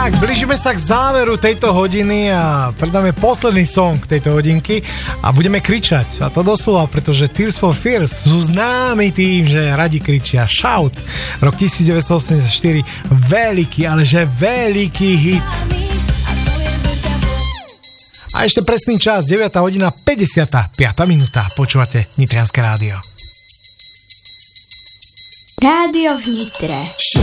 Tak, blížime sa k záveru tejto hodiny a predáme posledný song tejto hodinky a budeme kričať. A to doslova, pretože Tears for Fears sú známi tým, že radi kričia. Shout, rok 1984, veľký, ale že veľký hit. A ešte presný čas, 9 hodina 55 minúta. Počúvate Nitrianske rádio. Rádio v Nitre.